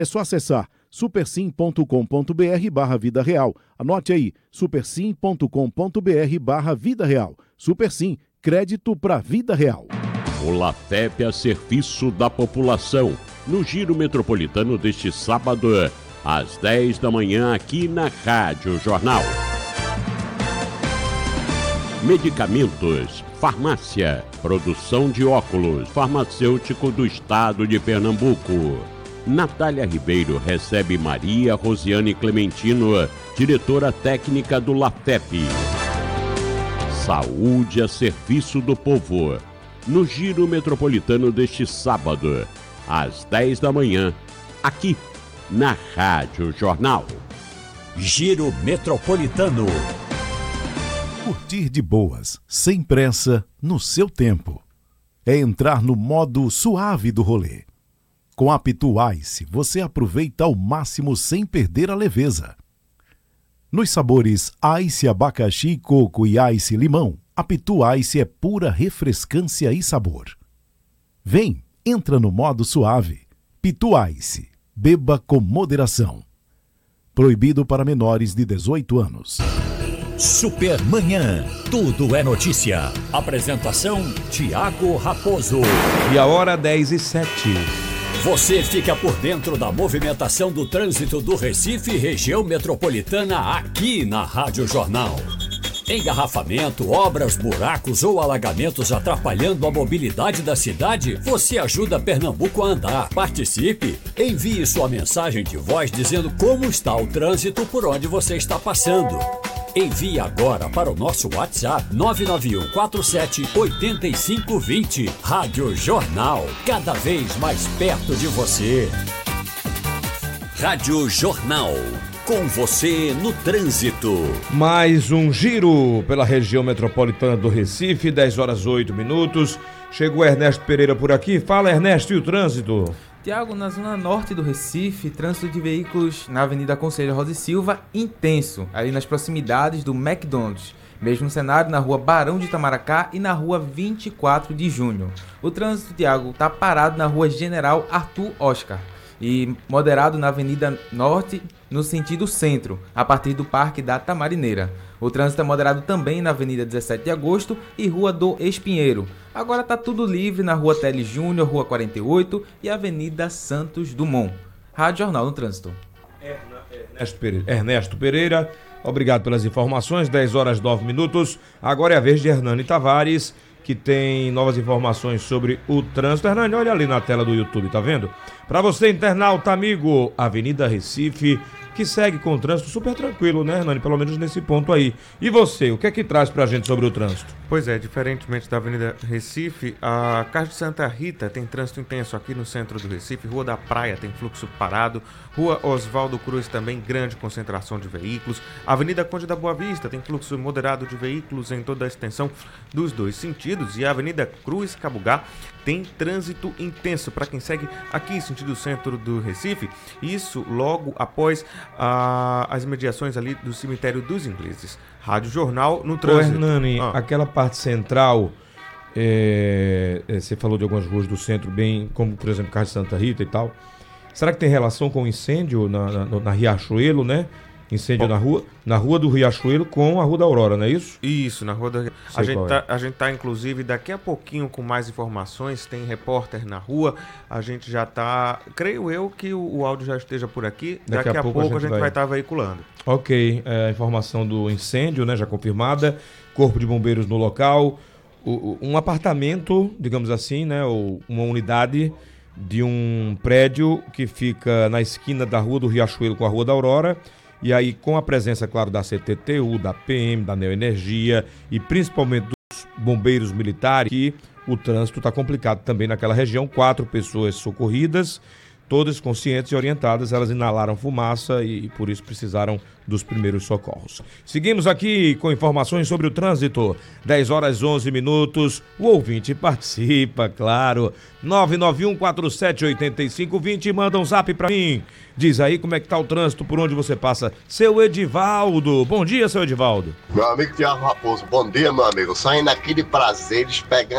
É só acessar supersim.com.br/Vida Real. Anote aí, supersim.com.br/Vida Real. Supersim, crédito para vida real. O LAFEP a serviço da população, no Giro Metropolitano deste sábado, às 10 da manhã, aqui na Rádio Jornal. Medicamentos, farmácia, produção de óculos, farmacêutico do estado de Pernambuco. Natália Ribeiro recebe Maria Rosiane Clementino, diretora técnica do LAFEP. Saúde a serviço do povo, no Giro Metropolitano deste sábado, às 10 da manhã, aqui na Rádio Jornal. Giro Metropolitano. Curtir de boas, sem pressa, no seu tempo. É entrar no modo suave do rolê. Com a Pitu Ice, você aproveita ao máximo sem perder a leveza. Nos sabores Ice abacaxi, coco e Ice limão, a Pitu Ice é pura refrescância e sabor. Vem, entra no modo suave. Pitu Ice, beba com moderação. Proibido para menores de 18 anos. Supermanhã, tudo é notícia. Apresentação, Tiago Raposo. E a hora 10h07. Você fica por dentro da movimentação do trânsito do Recife e região metropolitana aqui na Rádio Jornal. Engarrafamento, obras, buracos ou alagamentos atrapalhando a mobilidade da cidade? Você ajuda Pernambuco a andar. Participe! Envie sua mensagem de voz dizendo como está o trânsito por onde você está passando. Envie agora para o nosso WhatsApp 991478520. Rádio Jornal, cada vez mais perto de você. Rádio Jornal, com você no trânsito. Mais um giro pela região metropolitana do Recife, 10h08. Chegou Ernesto Pereira por aqui. Fala, Ernesto, e o trânsito? Tiago, na zona norte do Recife, trânsito de veículos na Avenida Conselheiro Rosa e Silva intenso, ali nas proximidades do McDonald's. Mesmo cenário na rua Barão de Itamaracá e na rua 24 de junho. O trânsito, Tiago, está parado na rua General Arthur Oscar e moderado na Avenida Norte no sentido centro, a partir do Parque da Tamarineira. O trânsito é moderado também na Avenida 17 de Agosto e Rua do Espinheiro. Agora está tudo livre na Rua Teles Júnior, Rua 48 e Avenida Santos Dumont. Rádio Jornal no Trânsito. Ernesto Pereira, obrigado pelas informações. 10h09. Agora é a vez de Hernani Tavares, que tem novas informações sobre o trânsito. Hernani, olha ali na tela do YouTube, tá vendo? Para você, internauta amigo, Avenida Recife, que segue com o trânsito super tranquilo, né, Hernani? Pelo menos nesse ponto aí. E você, o que é que traz pra gente sobre o trânsito? Pois é, diferentemente da Avenida Recife, a Cais de Santa Rita tem trânsito intenso aqui no centro do Recife. Rua da Praia tem fluxo parado. Rua Oswaldo Cruz também grande concentração de veículos. Avenida Conde da Boa Vista tem fluxo moderado de veículos em toda a extensão dos dois sentidos. E a Avenida Cruz Cabugá tem trânsito intenso para quem segue aqui em sentido centro do Recife. Isso logo após as imediações ali do cemitério dos Ingleses. Rádio Jornal no trânsito. Ô, Hernani, aquela parte central, você falou de algumas ruas do centro, bem como, por exemplo, Cais de Santa Rita e tal. Será que tem relação com o incêndio na Riachuelo, né? Incêndio na rua do Riachuelo com a Rua da Aurora, não é isso? Isso, na Rua da... A gente tá, inclusive, daqui a pouquinho com mais informações, tem repórter na rua, a gente já tá... Creio eu que o áudio já esteja por aqui, daqui a pouco a gente vai estar veiculando. Ok, a informação do incêndio, né, já confirmada, Corpo de Bombeiros no local, um apartamento, digamos assim, né, ou uma unidade de um prédio que fica na esquina da Rua do Riachuelo com a Rua da Aurora. E aí, com a presença, claro, da CTTU, da PM, da Neoenergia e principalmente dos bombeiros militares, que o trânsito está complicado também naquela região. 4 pessoas socorridas, todas conscientes e orientadas, elas inalaram fumaça e por isso precisaram dos primeiros socorros. Seguimos aqui com informações sobre o trânsito. 10h11, o ouvinte participa, claro. 991478520, manda um zap pra mim. Diz aí como é que tá o trânsito, por onde você passa. Seu Edivaldo, bom dia, seu Edivaldo. Meu amigo Tiago Raposo, bom dia, meu amigo. Saindo aqui de Prazeres, pegando